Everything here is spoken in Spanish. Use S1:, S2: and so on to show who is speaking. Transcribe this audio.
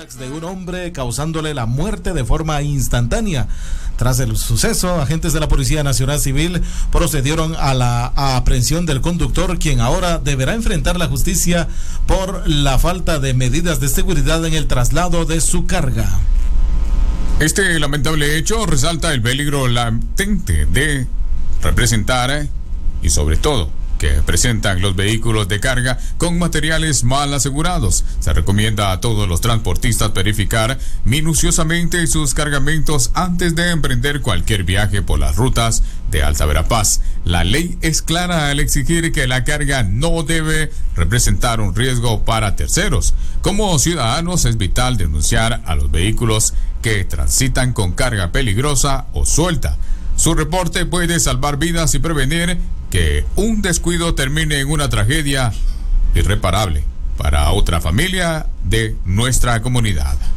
S1: tórax de un hombre causándole la muerte de forma instantánea. Tras el suceso, agentes de la Policía Nacional Civil procedieron a la aprehensión del conductor, quien ahora deberá enfrentar la justicia por la falta de medidas de seguridad en el traslado de su carga.
S2: Este lamentable hecho resalta el peligro latente de representar y sobre todo que presentan los vehículos de carga con materiales mal asegurados. Se recomienda a todos los transportistas verificar minuciosamente sus cargamentos antes de emprender cualquier viaje por las rutas de Alta Verapaz. La ley es clara al exigir que la carga no debe representar un riesgo para terceros. Como ciudadanos es vital denunciar a los vehículos que transitan con carga peligrosa o suelta. Su reporte puede salvar vidas y prevenir que un descuido termine en una tragedia irreparable para otra familia de nuestra comunidad.